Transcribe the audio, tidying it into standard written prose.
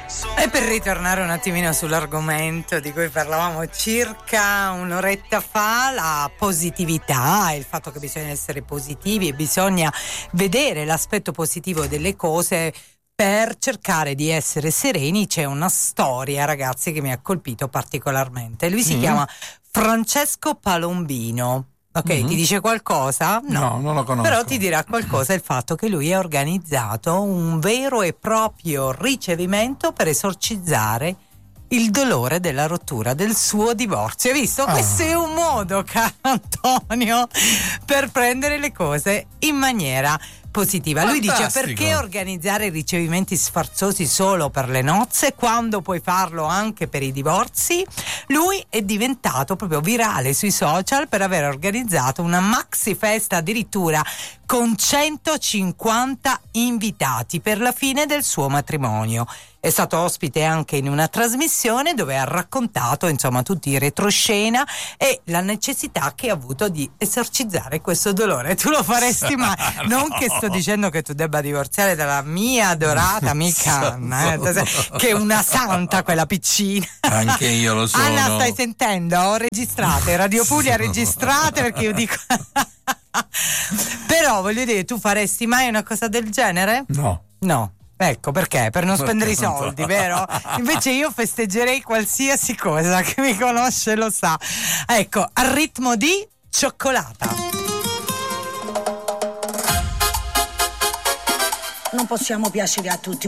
E per ritornare un attimino sull'argomento di cui parlavamo circa un'oretta fa, la positività, il fatto che bisogna essere positivi e bisogna vedere l'aspetto positivo delle cose per cercare di essere sereni, c'è una storia, ragazzi, che mi ha colpito particolarmente. Lui si chiama Francesco Palombino. Ok, ti dice qualcosa? No, non lo conosco. Però ti dirà qualcosa il fatto che lui ha organizzato un vero e proprio ricevimento per esorcizzare il dolore della rottura del suo divorzio. Hai visto? Questo è un modo, caro Antonio, per prendere le cose in maniera positiva. Lui dice: perché organizzare ricevimenti sfarzosi solo per le nozze quando puoi farlo anche per i divorzi? Lui è diventato proprio virale sui social per aver organizzato una maxi festa addirittura con 150 invitati per la fine del suo matrimonio. È stato ospite anche in una trasmissione dove ha raccontato, insomma, tutti i retroscena e la necessità che ha avuto di esorcizzare questo dolore. Tu lo faresti mai? Non che sto dicendo che tu debba divorziare dalla mia adorata amica Anna, che è una santa quella piccina. Anche io lo sono. Anna, stai sentendo? Registrate, Radio Puglia registrate, perché io dico... Però voglio dire, tu faresti mai una cosa del genere? No. Ecco perché, per non spendere i soldi, vero? Invece io festeggerei qualsiasi cosa, che mi conosce lo sa. Ecco, al ritmo di cioccolata. Non possiamo piacere a tutti,